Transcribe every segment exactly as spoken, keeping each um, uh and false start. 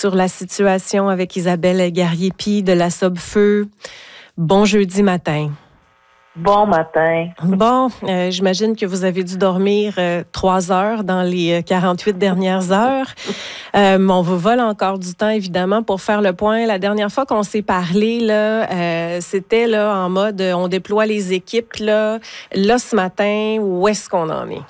sur la situation avec Isabelle Garriépi de la Sobfeu. Bon jeudi matin. Bon matin. Bon, euh, j'imagine que vous avez dû dormir euh, trois heures dans les quarante-huit dernières heures. Euh, on vous vole encore du temps, évidemment, pour faire le point. La dernière fois qu'on s'est parlé, là, euh, c'était là en mode euh, on déploie les équipes. Là, là ce matin, où est-ce qu'on en est?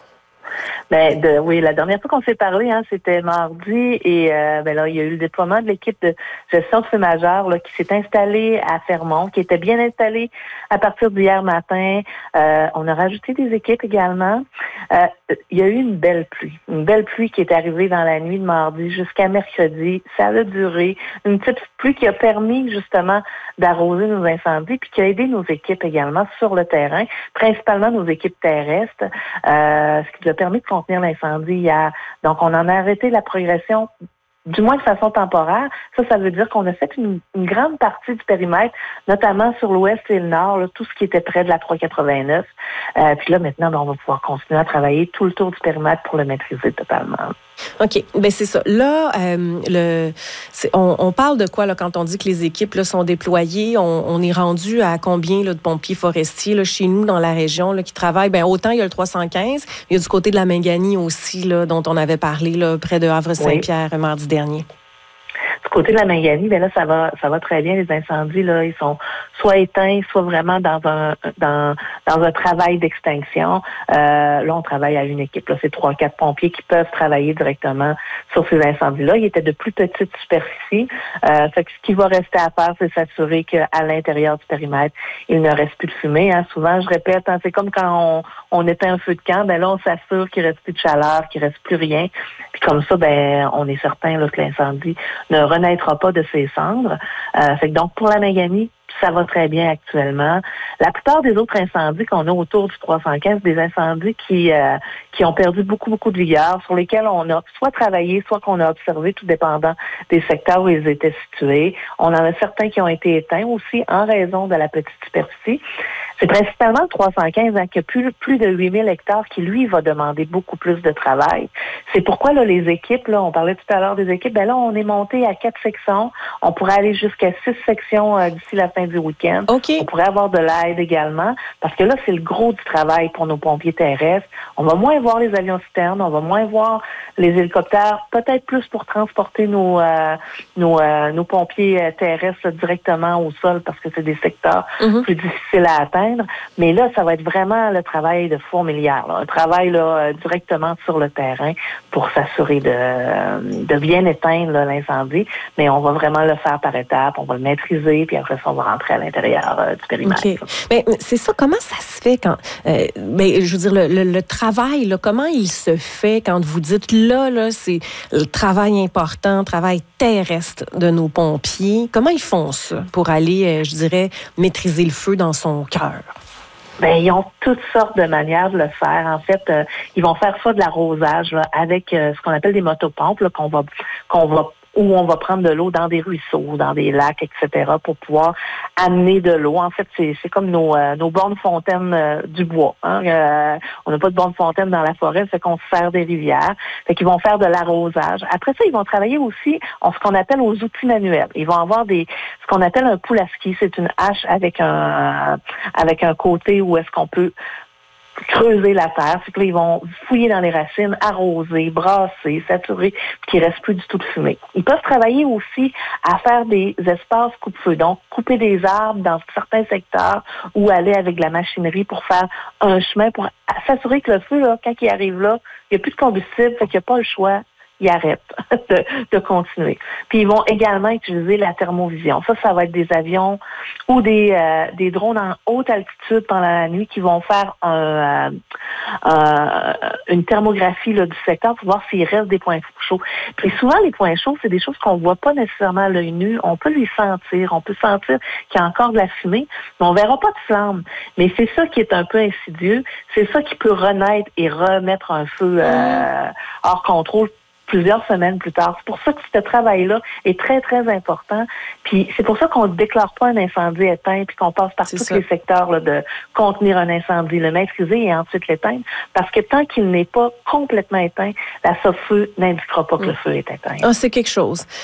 Ben de, oui, la dernière fois qu'on s'est parlé, hein, c'était mardi et euh, ben là, il y a eu le déploiement de l'équipe de gestion de feu majeur là, qui s'est installée à Fermont, qui était bien installée à partir d'hier matin. Euh, on a rajouté des équipes également. Euh, il y a eu une belle pluie, une belle pluie qui est arrivée dans la nuit de mardi jusqu'à mercredi. Ça a duré. Une petite pluie qui a permis justement d'arroser nos incendies puis qui a aidé nos équipes également sur le terrain, principalement nos équipes terrestres, euh, ce qui nous a permis de contenir l'incendie hier. Donc, on en a arrêté la progression, du moins de façon temporaire. Ça, ça veut dire qu'on a fait une, une grande partie du périmètre, notamment sur l'ouest et le nord, là, tout ce qui était près de la trois quatre-vingt-neuf. Euh, puis là, maintenant, ben, on va pouvoir continuer à travailler tout le tour du périmètre pour le maîtriser totalement. OK. Bien, c'est ça. Là, euh, le, c'est, on, on parle de quoi là, quand on dit que les équipes là, sont déployées? On, on est rendu à combien là, de pompiers forestiers là, chez nous, dans la région, là, qui travaillent? Bien, autant il y a le trois cent quinze, il y a du côté de la Mingani aussi, là, dont on avait parlé là, près de Havre-Saint-Pierre oui. mardi dernier. Du côté de la Mingani, ben là, ça va, ça va très bien. Les incendies, là, ils sont soit éteints, soit vraiment dans un, dans, dans un travail d'extinction. Euh, là, on travaille à une équipe. Là, c'est trois, quatre pompiers qui peuvent travailler directement sur ces incendies-là. Ils étaient de plus petites superficies. Euh, fait que ce qui va rester à faire, c'est s'assurer qu'à l'intérieur du périmètre, il ne reste plus de fumée. Hein. Souvent, je répète, hein, c'est comme quand on, on éteint un feu de camp. Ben là, on s'assure qu'il ne reste plus de chaleur, qu'il ne reste plus rien. Puis comme ça, ben, on est certain là, que l'incendie ne renaîtra pas de ses cendres. Euh, fait que donc, pour la Mingani, ça va très bien actuellement. La plupart des autres incendies qu'on a autour du trois cent quinze, des incendies qui euh, qui ont perdu beaucoup, beaucoup de vigueur, sur lesquels on a soit travaillé, soit qu'on a observé, tout dépendant des secteurs où ils étaient situés. On en a certains qui ont été éteints aussi en raison de la petite superficie. C'est principalement le trois cent quinze hein, qui a plus, plus de huit mille hectares qui, lui, va demander beaucoup plus de travail. C'est pourquoi là, les équipes, là, on parlait tout à l'heure des équipes, ben là, on est monté à quatre sections. On pourrait aller jusqu'à six sections euh, d'ici la fin du week-end. Okay. On pourrait avoir de l'aide également, parce que là, c'est le gros du travail pour nos pompiers terrestres. On va moins voir les avions citernes, on va moins voir les hélicoptères, peut-être plus pour transporter nos euh, nos, euh, nos pompiers euh, terrestres là, directement au sol, parce que c'est des secteurs mm-hmm. plus difficiles à atteindre. Mais là, ça va être vraiment le travail de fourmilière, là, un travail là, euh, directement sur le terrain pour s'assurer de, euh, de bien éteindre là, l'incendie. Mais on va vraiment le faire par étapes, on va le maîtriser, puis après ça, on va rentrer à l'intérieur euh, du périmètre. Okay. Mais c'est ça, comment ça se fait quand... Euh, mais je veux dire, le, le, le travail, là, comment il se fait quand vous dites là, là, c'est le travail important, le travail terrestre de nos pompiers. Comment ils font ça pour aller, euh, je dirais, maîtriser le feu dans son cœur? Ben, ils ont toutes sortes de manières de le faire. En fait, euh, ils vont faire ça de l'arrosage là, avec euh, ce qu'on appelle des motopompes là, qu'on va qu'on va où on va prendre de l'eau dans des ruisseaux, dans des lacs, et cetera, pour pouvoir amener de l'eau. En fait, c'est, c'est comme nos, euh, nos bornes fontaines euh, du bois. Hein? Euh, on n'a pas de bornes fontaines dans la forêt, fait qu'on se sert des rivières. Fait qu'ils vont faire de l'arrosage. Après ça, ils vont travailler aussi en ce qu'on appelle aux outils manuels. Ils vont avoir des ce qu'on appelle un poule à ski. C'est une hache avec un avec un côté où est-ce qu'on peut creuser la terre. C'est que là, ils vont fouiller dans les racines, arroser, brasser, saturer, qu'il ne reste plus du tout de fumée. Ils peuvent travailler aussi à faire des espaces coupe-feu, donc couper des arbres dans certains secteurs ou aller avec de la machinerie pour faire un chemin pour s'assurer que le feu, là, quand il arrive là, il n'y a plus de combustible, fait qu'il n'y a pas le choix. Ils arrêtent de, de continuer. Puis ils vont également utiliser la thermovision. Ça, ça va être des avions ou des, euh, des drones en haute altitude pendant la nuit qui vont faire un, euh, euh, une thermographie là, du secteur pour voir s'il reste des points chauds. Puis souvent, les points chauds, c'est des choses qu'on ne voit pas nécessairement à l'œil nu. On peut les sentir. On peut sentir qu'il y a encore de la fumée, mais on ne verra pas de flamme. Mais c'est ça qui est un peu insidieux. C'est ça qui peut renaître et remettre un feu euh, hors contrôle plusieurs semaines plus tard. C'est pour ça que ce travail-là est très, très important. Puis c'est pour ça qu'on ne déclare pas un incendie éteint puis qu'on passe par c'est tous ça. Les secteurs là, de contenir un incendie, le maîtriser et ensuite l'éteindre. Parce que tant qu'il n'est pas complètement éteint, la Sobfeu n'indiquera pas que mmh. le feu est éteint. Ah, c'est quelque chose.